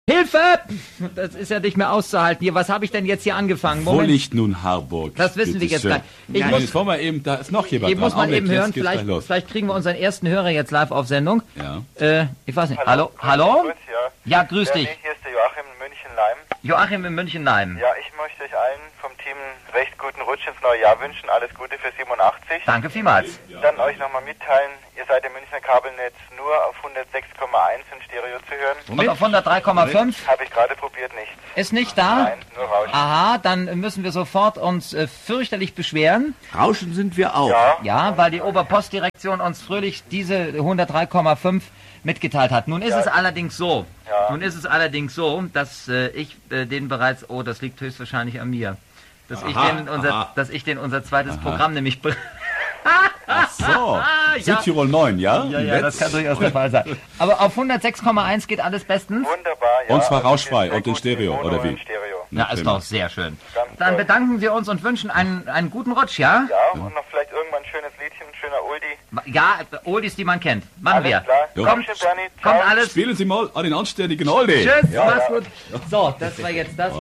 Hilfe! Das ist ja nicht mehr auszuhalten hier. Was habe ich denn jetzt hier angefangen? Wo liegt nun Harburg? Das wissen wir jetzt schön. gleich. Jetzt wollen wir eben, da ist noch jemand Ich dran. muss mal eben hören, Jetzt geht's gleich los. vielleicht kriegen wir unseren ersten Hörer jetzt live auf Sendung. Ja. Ich weiß nicht. Hallo? Hallo? Ja, grüß dich. Hier ist der Joachim in München-Leim. Joachim in München-Leim. Ja, ich möchte euch allen vom Team einen recht guten Rutsch ins neue Jahr wünschen. Alles Gute für 87. Danke vielmals. Dann euch nochmal mitteilen, ihr seid im Münchner Kabelnetz nur auf 106,1 in Stereo zu hören. Und auf 103,5? Habe ich gerade probiert, nicht. Ist nicht da? Nein, nur Rauschen. Aha, dann müssen wir sofort uns fürchterlich beschweren. Rauschen sind wir auch. Ja, weil die Oberpostdirektion uns fröhlich diese 103,5 mitgeteilt hat. Nun ist es allerdings so, dass ich den bereits, das liegt höchstwahrscheinlich an mir, dass ich den unser zweites Programm nämlich... Ach so, Südtirol 9, ja? Ja, das kann durchaus der Fall sein. Aber auf 106,1 geht alles bestens? Wunderbar, ja. Und zwar Also rauschfrei sehr und in gut Stereo, Mono oder wie? in Stereo. Ja, ist doch sehr schön. Ganz Dann toll. bedanken wir uns und wünschen einen guten Rutsch, ja? Ja, und noch vielleicht irgendwann ein schönes Liedchen, ein schöner Oldie. Ja, Oldies, die man kennt. Machen wir. Alles klar. Jo. Komm schon, Bernie. Kommt Ciao. alles. Spielen Sie mal an den anständigen Oldie. Tschüss, mach's gut. So, das war jetzt das.